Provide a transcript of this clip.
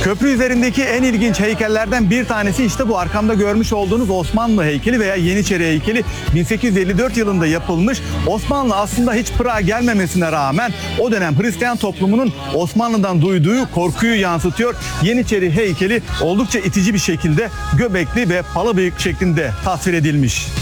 Köprü üzerindeki en ilginç heykellerden bir tanesi işte bu arkamda görmüş olduğunuz Osmanlı heykeli veya Yeniçeri heykeli. 1854 yılında yapılmış. Osmanlı aslında hiç Prag'a gelmemesine rağmen o dönem Hristiyan toplumunun Osmanlı'dan duyduğu korkuyu yansıtıyor. Yeniçeri heykeli oldukça itici bir şekilde göbekli ve palabıyık şeklinde tasvir edilmiş.